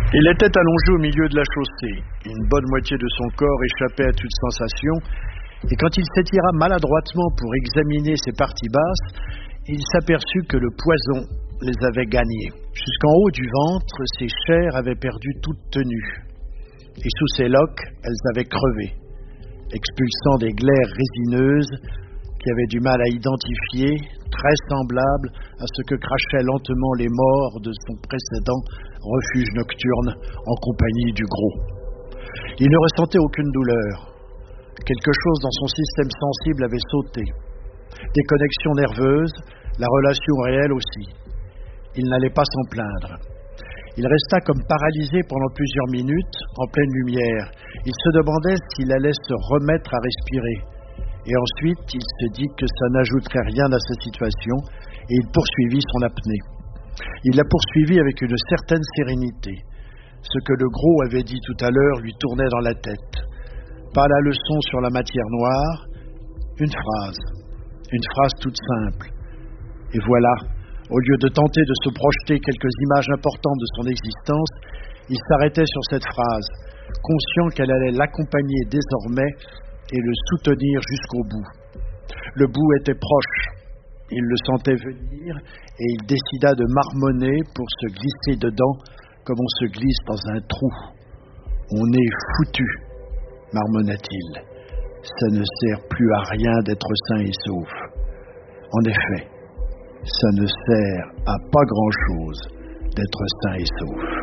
Il était allongé au milieu de la chaussée. Une bonne moitié de son corps échappait à toute sensation, et quand il s'étira maladroitement pour examiner ses parties basses, il s'aperçut que le poison les avait gagnés. Jusqu'en haut du ventre, ses chairs avaient perdu toute tenue, et sous ses loques, elles avaient crevé, expulsant des glaires résineuses qui avaient du mal à identifier, très semblables à ce que crachaient lentement les morts de son précédent refuge nocturne en compagnie du gros. Il ne ressentait aucune douleur. Quelque chose dans son système sensible avait sauté. Des connexions nerveuses, la relation réelle aussi. Il n'allait pas s'en plaindre. Il resta comme paralysé pendant plusieurs minutes, en pleine lumière. Il se demandait s'il allait se remettre à respirer. Et ensuite, il se dit que ça n'ajouterait rien à sa situation, et il poursuivit son apnée. Il la poursuivit avec une certaine sérénité. Ce que le gros avait dit tout à l'heure lui tournait dans la tête. Pas la leçon sur la matière noire, une phrase toute simple. Et voilà, au lieu de tenter de se projeter quelques images importantes de son existence, il s'arrêtait sur cette phrase, conscient qu'elle allait l'accompagner désormais et le soutenir jusqu'au bout. Le bout était proche, il le sentait venir et il décida de marmonner pour se glisser dedans comme on se glisse dans un trou. On est foutu, marmonna-t-il. Ça ne sert plus à rien d'être sain et sauf. En effet, ça ne sert à pas grand-chose d'être sain et sauf.